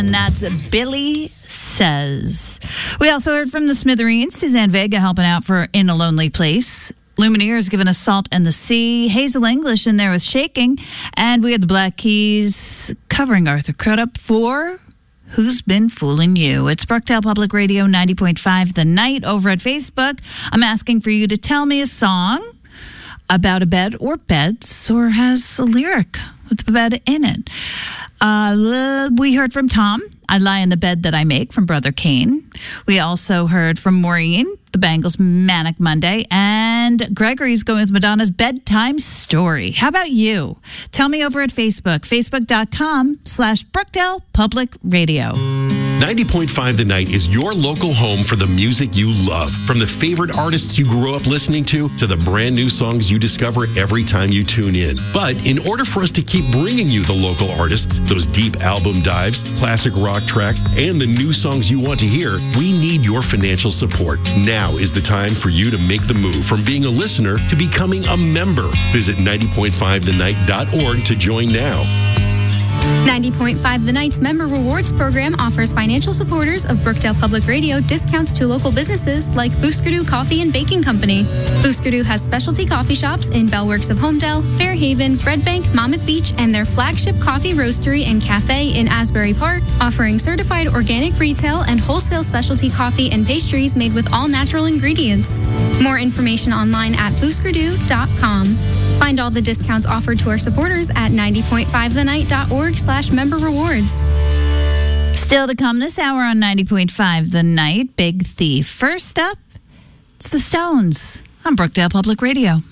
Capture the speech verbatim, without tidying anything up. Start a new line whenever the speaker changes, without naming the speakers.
And that's Billy Says. We also heard from the Smithereens, Suzanne Vega helping out for In a Lonely Place. Lumineers giving us Salt and the Sea. Hazel English in there with Shaking. And we had the Black Keys covering Arthur Crudup for Who's Been Fooling You? It's Brookdale Public Radio ninety point five The Night over at Facebook. I'm asking for you to tell me a song about a bed or beds or has a lyric with the bed in it. Uh, we heard from Tom, I Lie in the Bed That I Make, from Brother Kane. We also heard from Maureen, the Bangles' Manic Monday, and Gregory's going with Madonna's Bedtime Story. How about you? Tell me over at Facebook, facebook.com slash Brookdale Public Radio.
ninety point five The Night is your local home for the music you love. From the favorite artists you grew up listening to, to the brand new songs you discover every time you tune in. But in order for us to keep bringing you the local artists, those deep album dives, classic rock tracks, and the new songs you want to hear, we need your financial support. Now is the time for you to make the move from being a listener to becoming a member. Visit ninety point five the night dot org to join now.
ninety point five The Night's Member Rewards Program offers financial supporters of Brookdale Public Radio discounts to local businesses like Booskerdoo Coffee and Baking Company. Booskerdoo has specialty coffee shops in Bellworks of Homedale, Fairhaven, Red Bank, Monmouth Beach, and their flagship coffee roastery and cafe in Asbury Park, offering certified organic retail and wholesale specialty coffee and pastries made with all natural ingredients. More information online at booskerdoo dot com. Find all the discounts offered to our supporters at ninety point five the night dot org slash member rewards.
Still to come this hour on ninety point five The Night, Big Thief. First up, it's the Stones on Brookdale Public Radio.